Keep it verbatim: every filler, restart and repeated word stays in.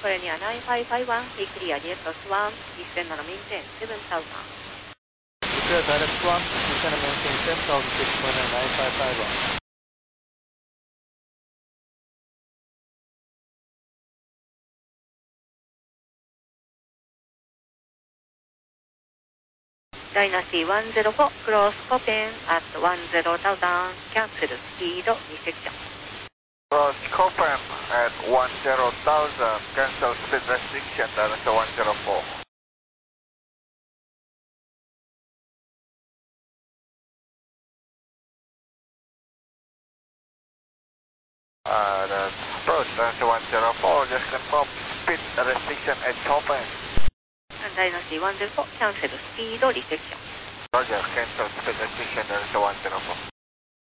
これにはナインファイブファイブワン、Be clear, D X one、一線ななメインテン、セブンタウザン。 Clear direct one, descend and maintain seven thousand six point nine five five one. Dynasty one zero four, cross Copen at one zero thousand, cancel speed restriction. Cross Copen at one zero thousand, cancel speed restriction, Dynasty one zero four. Uh, the approach, Dynasty one zero four, just confirm speed restriction at Copen. Dynasty one zero four, cancel speed restriction. Roger, cancel speed restriction, Dynasty one zero four.